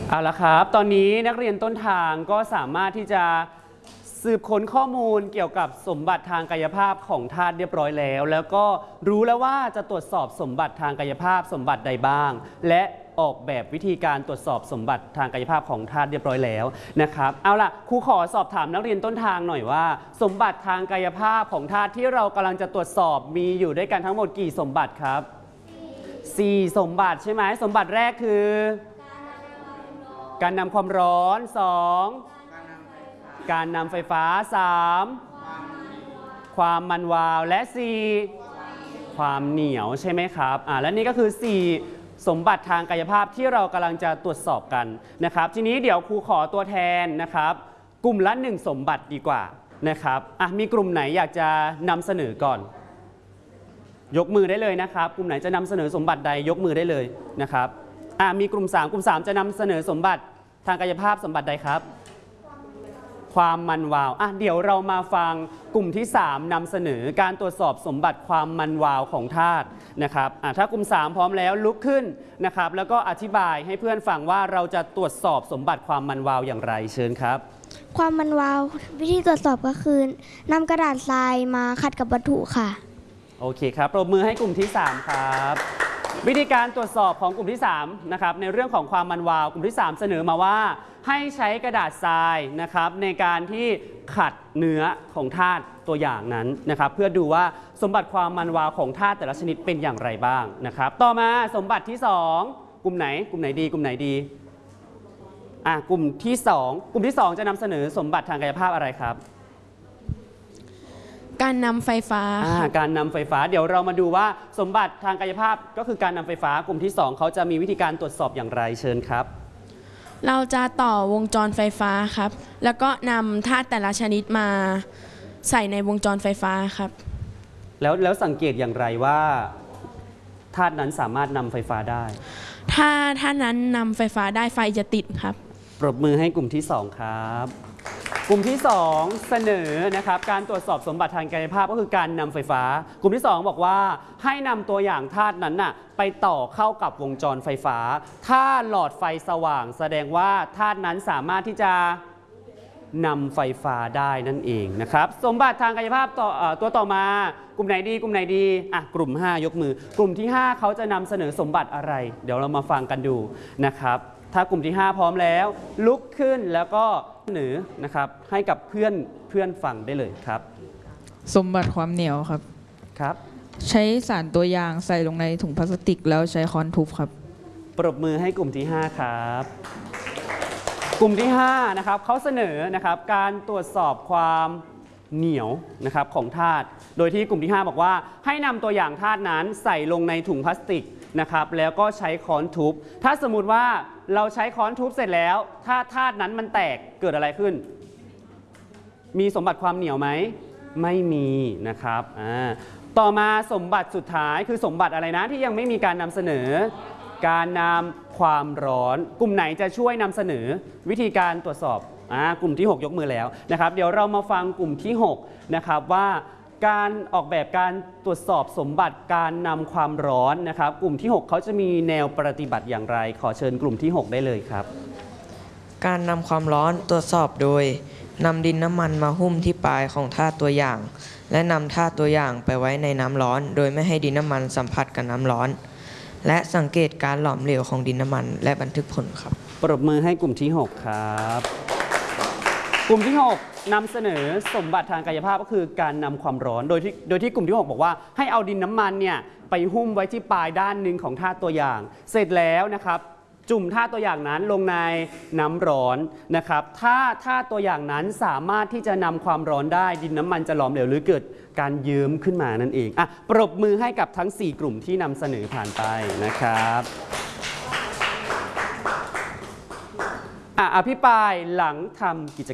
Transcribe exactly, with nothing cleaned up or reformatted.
เอาละครับตอนนี้นักเรียนต้นทางก็สามารถที่จะสืบค้นข้อมูลเกี่ยวกับสมบัติทางกายภาพของธาตุเรียบร้อยแล้วแล้วก็รู้แล้วว่าจะตรวจสอบสมบัติทางกายภาพสมบัติใดบ้างและออกแบบวิธีการตรวจสอบสมบัติทางกายภาพของธาตุเรียบร้อยแล้วนะครับเอาล่ะครูขอสอบถามนักเรียนต้นทางหน่อยว่าสมบัติทางกายภาพของธาตุที่เรากำลังจะตรวจสอบมีอยู่ด้วยกันทั้งหมดกี่สมบัติครับสี่สมบัติใช่ไหมสมบัติแรกคือการนำความร้อนสองการนำไฟฟ้าสามความมันวาวและสี่ความเหนียวใช่ไหมครับอ่าและนี่ก็คือสี่สมบัติทางกายภาพที่เรากำลังจะตรวจสอบกันนะครับทีนี้เดี๋ยวครูขอตัวแทนนะครับกลุ่มละหนึ่งสมบัติดีกว่านะครับอ่ะมีกลุ่มไหนอยากจะนำเสนอก่อนยกมือได้เลยนะครับกลุ่มไหนจะนำเสนอสมบัติใดยกมือได้เลยนะครับอ่ะมีกลุ่มสามกลุ่มสามจะนำเสนอสมบัติทางกายภาพสมบัติใดครับความมันวาวอ่ะเดี๋ยวเรามาฟังกลุ่มที่สามนำเสนอการตรวจสอบสมบัติความมันวาวของธาตุนะครับอ่ะถ้ากลุ่มสามพร้อมแล้วลุกขึ้นนะครับแล้วก็อธิบายให้เพื่อนฟังว่าเราจะตรวจสอบสมบัติความมันวาวอย่างไรเชิญครับความมันวาววิธีตรวจสอบก็คือนำกระดาษทรายมาขัดกับวัตถุค่ะโอเคครับปรบมือให้กลุ่มที่สามครับวิธีการตรวจสอบของกลุ่มที่สามนะครับในเรื่องของความมันวาวกลุ่มที่สามเสนอมาว่าให้ใช้กระดาษทรายนะครับในการที่ขัดเนื้อของธาตุตัวอย่างนั้นนะครับเพื่อดูว่าสมบัติความมันวาวของธาตุแต่ละชนิดเป็นอย่างไรบ้างนะครับต่อมาสมบัติที่สองกลุ่มไหนกลุ่มไหนดีกลุ่มไหนดีอ่ะกลุ่มที่สองกลุ่มที่สองจะนำเสนอสมบัติทางกายภาพอะไรครับการนำไฟฟ้าการนำไฟฟ้าเดี๋ยวเรามาดูว่าสมบัติทางกายภาพก็คือการนำไฟฟ้ากลุ่มที่สองเขาจะมีวิธีการตรวจสอบอย่างไรเชิญครับเราจะต่อวงจรไฟฟ้าครับแล้วก็นำธาตุแต่ละชนิดมาใส่ในวงจรไฟฟ้าครับแล้วแล้วสังเกตอย่างไรว่าธาตุนั้นสามารถนำไฟฟ้าได้ถ้าธาตุนั้นนำไฟฟ้าได้ไฟจะติดครับปรบมือให้กลุ่มที่สองครับกลุ่มที่สองเสนอนะครับการตรวจสอบสมบัติทางกายภาพก็คือการนำไฟฟ้ากลุ่มที่สองบอกว่าให้นำตัวอย่างธาตุนั้นน่ะไปต่อเข้ากับวงจรไฟฟ้าถ้าหลอดไฟสว่างแสดงว่าธาตุนั้นสามารถที่จะนำไฟฟ้าได้นั่นเองนะครับสมบัติทางกายภาพต่อตัวต่อมากลุ่มไหนดีกลุ่มไหนดีอ่ะกลุ่มห้ายกมือกลุ่มที่ห้าเขาจะนำเสนอสมบัติอะไรเดี๋ยวเรามาฟังกันดูนะครับถ้ากลุ่มที่ห้าพร้อมแล้วลุกขึ้นแล้วก็เสนอนะครับให้กับเพื่อนเพื่อนฟังได้เลยครับสมบัติความเหนียวครับครับใช้สารตัวอย่างใส่ลงในถุงพลาสติกแล้วใช้ค้อนทุบครับปรบมือให้กลุ่มที่ห้าครับกลุ่มที่ห้านะครับเขาเสนอนะครับการตรวจสอบความเหนียวนะครับของธาตุโดยที่กลุ่มที่ห้าบอกว่าให้นำตัวอย่างธาตุนั้นใส่ลงในถุงพลาสติกนะครับแล้วก็ใช้ค้อนทุบถ้าสมมุติว่าเราใช้ค้อนทุบเสร็จแล้วถ้าธาตุนั้นมันแตกเกิดอะไรขึ้นมีสมบัติความเหนียวไหมไม่มีนะครับอ่าต่อมาสมบัติสุดท้ายคือสมบัติอะไรนะที่ยังไม่มีการนำเสนอการนำความร้อนกลุ่มไหนจะช่วยนำเสนอวิธีการตรวจสอบอ่ากลุ่มที่หกยกมือแล้วนะครับเดี๋ยวเรามาฟังกลุ่มที่หกนะครับว่าการออกแบบการตรวจสอบสมบัติการนำความร้อนนะครับกลุ่มที่หกเขาจะมีแนวปฏิบัติอย่างไรขอเชิญกลุ่มที่หกได้เลยครับการนำความร้อนตรวจสอบโดยนำดินน้ำมันมาหุ้มที่ปลายของธาตุตัวอย่างและนำธาตุตัวอย่างไปไว้ในน้ำร้อนโดยไม่ให้ดินน้ำมันสัมผัสกับน้ำร้อนและสังเกตการหลอมเหลวของดินน้ำมันและบันทึกผลครับปรบมือให้กลุ่มที่หกครับกลุ่มที่หกนำเสนอสมบัติทางกายภาพก็คือการนำความร้อนโดยที่โดยที่กลุ่มที่หกบอกว่าให้เอาดินน้ำมันเนี่ยไปหุ้มไว้ที่ปลายด้านหนึ่งของธาตุตัวอย่างเสร็จแล้วนะครับจุ่มธาตุตัวอย่างนั้นลงในน้ำร้อนนะครับถ้าธาตุตัวอย่างนั้นสามารถที่จะนำความร้อนได้ดินน้ำมันจะหลอมเหลวหรือเกิดการเยิ้มขึ้นมานั่นเองอ่ะปรบมือให้กับทั้งสี่กลุ่มที่นำเสนอผ่านไปนะครับอ่ะอภิปรายหลังทำกิจ